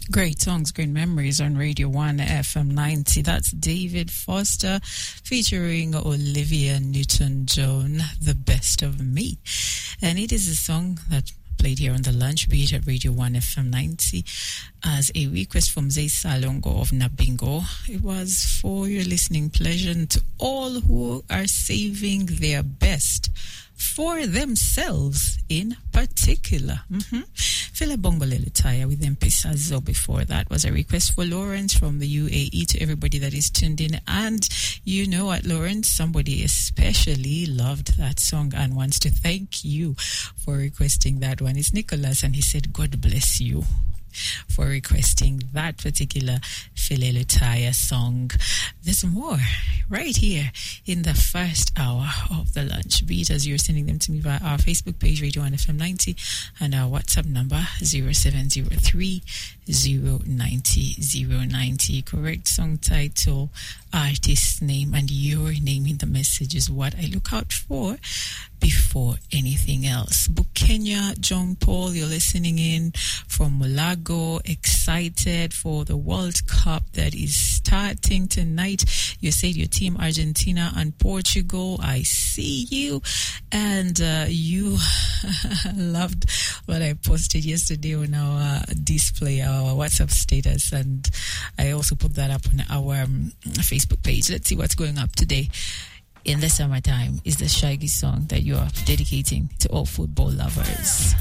Great songs, great memories on Radio 1 FM 90. That's David Foster featuring Olivia Newton-John, The Best of Me. And it is a song that played here on the lunch beat at Radio 1 FM 90 as a request from Zay Salongo of Nabingo. It was for your listening pleasure and to all who are saving their best for themselves in particular. Philip Bongole Lutaya with Mpisazo before that was a request for Lawrence from the UAE to everybody that is tuned in. And you know what, Lawrence, somebody especially loved that song and wants to thank you for requesting that one. It's Nicholas, and he said, God bless you for requesting that particular Philip Lutaya song. There's more right here in the first hour of the lunch beat as you're sending them to me via our Facebook page, Radio 1 FM 90, and our WhatsApp number 0703 090 090. Correct song title, artist name, and your name in the message is what I look out for before anything else. Bukenya John Paul, you're listening in from Mulago, excited for the World Cup that is starting tonight. You said your team Argentina and Portugal. I see you, and you loved what I posted yesterday on our display, our WhatsApp status, and I also put that up on our Facebook page. Let's see what's going up today. In the Summertime is the Shaggy song that you are dedicating to all football lovers.